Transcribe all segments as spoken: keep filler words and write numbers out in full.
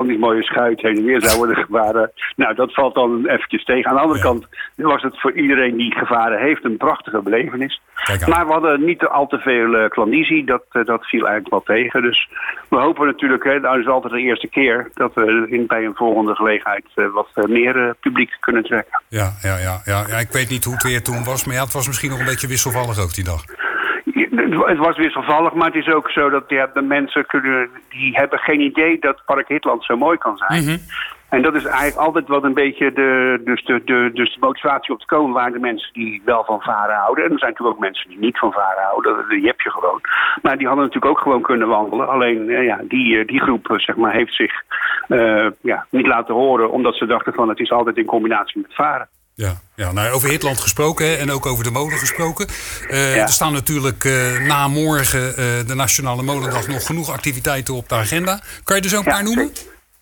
die mooie schuit heen en weer zou worden gevaren. Nou, dat valt dan eventjes tegen. Aan de andere ja. kant was het voor iedereen die gevaren heeft een prachtige belevenis. Maar we hadden niet al te veel uh, klandizie. Dat, uh, dat viel eigenlijk wel tegen. Dus we hopen natuurlijk, hè, dat is altijd de eerste keer, dat we in, bij een volgende gelegenheid uh, wat uh, meer uh, publiek kunnen trekken. Ja, ja, ja, ja, ja, ik weet niet hoe het weer toen was, maar ja, het was misschien nog een beetje wisselvallig ook die dag. Het was wisselvallig, maar het is ook zo dat ja, de mensen kunnen, die hebben geen idee dat Park Hitland zo mooi kan zijn. Mm-hmm. En dat is eigenlijk altijd wat een beetje de, dus de, de, dus de motivatie op te komen waar de mensen die wel van varen houden. En er zijn natuurlijk ook mensen die niet van varen houden, die heb je gewoon. Maar die hadden natuurlijk ook gewoon kunnen wandelen. Alleen ja, die, die groep zeg maar, heeft zich uh, ja, niet laten horen omdat ze dachten van het is altijd in combinatie met varen. Ja, ja, nou, over Hitland gesproken hè, en ook over de molen gesproken. Uh, ja. Er staan natuurlijk uh, na morgen uh, de Nationale Molendag nog genoeg activiteiten op de agenda. Kan je er zo een ja, paar noemen?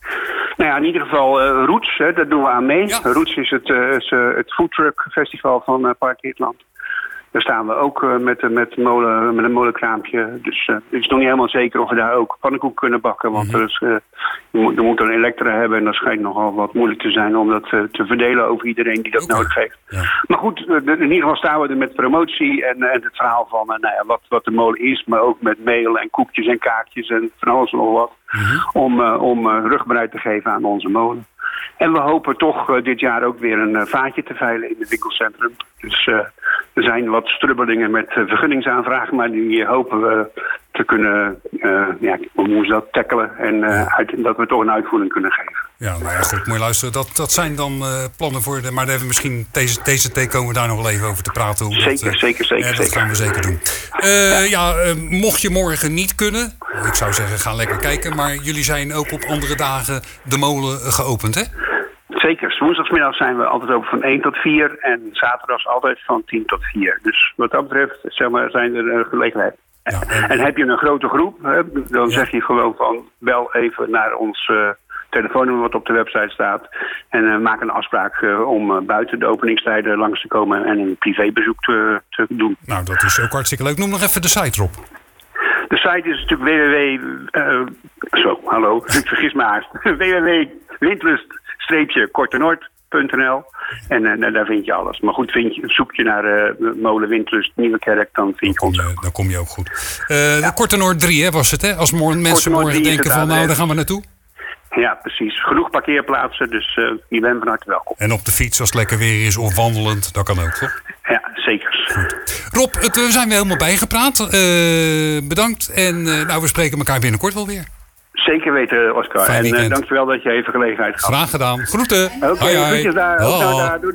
Nou ja, in ieder geval uh, Roots, hè, daar doen we aan mee. Ja. Roots is het, uh, is, uh, het foodtruck festival van uh, Park Hitland. Daar staan we ook uh, met, met, molen, met een molenkraampje. Dus uh, het is nog niet helemaal zeker of we daar ook pannenkoek kunnen bakken. Want mm-hmm. er, is, uh, je, moet, je moet een elektra hebben en dat schijnt nogal wat moeilijk te zijn om dat uh, te verdelen over iedereen die dat okay. nodig heeft. Ja. Maar goed, uh, in ieder geval staan we er met promotie en, uh, en het verhaal van uh, nou ja, wat, wat de molen is. Maar ook met meel en koekjes en kaartjes en van alles en nog wat. Mm-hmm. Om, uh, om uh, rugbaarheid te geven aan onze molen. En we hopen toch uh, dit jaar ook weer een uh, vaatje te veilen in het winkelcentrum. Dus uh, er zijn wat strubbelingen met uh, vergunningsaanvragen, maar die uh, hopen we te kunnen, uh, ja, hoe moeten we dat tackelen en uh, ja. uit, dat we toch een uitvoering kunnen geven. Ja, nou ja, goed, moet je luisteren. Dat, dat zijn dan uh, plannen voor de, maar even misschien deze, deze T komen we daar nog wel even over te praten. Hoe zeker, dat, uh, zeker, zeker. Ja, dat zeker. gaan we zeker doen. Uh, ja, ja uh, mocht je morgen niet kunnen, ik zou zeggen, ga lekker kijken, maar jullie zijn ook op andere dagen de molen uh, geopend, hè? Zeker. Woensdagsmiddag zijn we altijd open van één tot vier en zaterdags altijd van tien tot vier. Dus wat dat betreft zeg maar, zijn er uh, gelegenheid. Ja, en, en heb je een grote groep, hè, dan ja. zeg je gewoon van bel even naar ons uh, telefoonnummer wat op de website staat. En uh, maak een afspraak uh, om uh, buiten de openingstijden langs te komen en een privébezoek te, te doen. Nou, dat is ook hartstikke leuk. Noem nog even de site erop. De site is natuurlijk www... Uh, zo, hallo, ik vergis me haast. w w w punt windlust kortenoord punt n l en uh, daar vind je alles. Maar goed, vind je, zoek je naar uh, molen Windlust Nieuwekerk, dan vind je ons ook. Dan kom je ook goed. Uh, ja. Kortenoord drie hè, was het, hè? Als morgen, mensen morgen denken van, nou, daar gaan we naartoe. Ja, precies. Genoeg parkeerplaatsen, dus uh, je bent van harte welkom. En op de fiets, als het lekker weer is, of wandelend, dat kan ook, toch? Ja, zeker. Goed. Rob, het, we zijn weer helemaal bijgepraat. Uh, bedankt. En uh, nou, we spreken elkaar binnenkort wel weer. Zeker weten, Oscar. Fijn en uh, dankjewel dat je even gelegenheid gaf. Graag gedaan. Groeten. Oké, okay, groetjes daar. Doei, doei.